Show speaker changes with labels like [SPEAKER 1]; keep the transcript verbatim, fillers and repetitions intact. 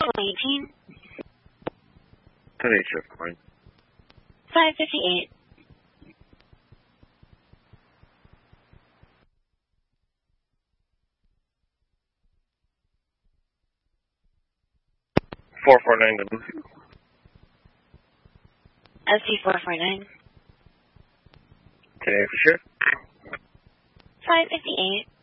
[SPEAKER 1] twenty eighteen.
[SPEAKER 2] ten eight shift point.
[SPEAKER 1] five fifty-eight.
[SPEAKER 2] four four nine.
[SPEAKER 1] S C four four nine.
[SPEAKER 2] ten eight for shift.
[SPEAKER 1] five fifty-eight.